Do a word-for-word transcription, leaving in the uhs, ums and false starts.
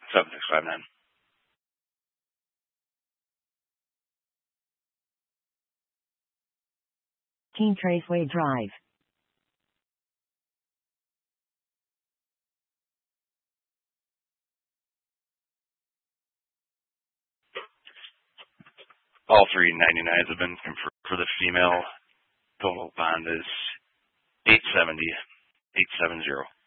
seven six five nine. Teen Traceway Drive. All three ninety-nines have been confirmed for the female. Total bond is eight seventy, eight seven zero.